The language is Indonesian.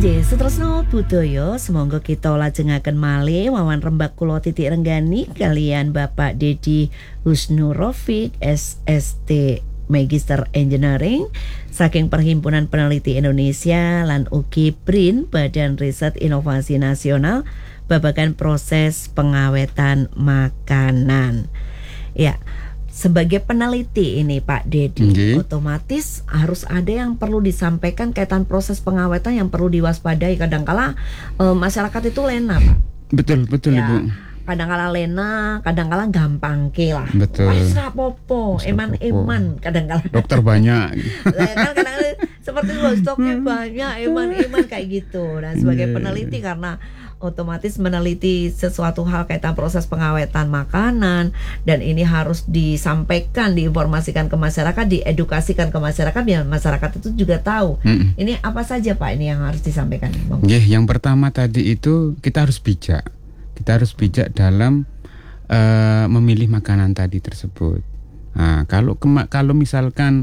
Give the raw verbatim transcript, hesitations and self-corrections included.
Inggih, setresna budaya semangga kita lajengaken malih wawan rembak kula titik renggani kalian Bapak Dedi Husnur Rafiq S S T Magister Engineering saking Perhimpunan Peneliti Indonesia lan ugi B R I N Badan Riset Inovasi Nasional babagan proses pengawetan makanan. Ya, sebagai peneliti ini Pak Dedi, okay, otomatis harus ada yang perlu disampaikan kaitan proses pengawetan yang perlu diwaspadai. Kadangkala e, masyarakat itu lena, Pak. Betul, betul ya, Ibu. Kadangkala lena, kadangkala gampang ke lah. Betul. Wis ra popo, eman-eman kadangkala. Dokter banyak. Kan kadang-kadang seperti itu, stoknya banyak, eman-eman kayak gitu. Nah, sebagai yeah. peneliti karena otomatis meneliti sesuatu hal kaitan proses pengawetan makanan dan ini harus disampaikan, diinformasikan ke masyarakat, diedukasikan ke masyarakat biar masyarakat itu juga tahu. Mm-mm. Ini apa saja Pak ini yang harus disampaikan? Yeah, yang pertama tadi itu kita harus bijak. Kita harus bijak dalam uh, memilih makanan tadi tersebut. Nah, kalau kema- kalau misalkan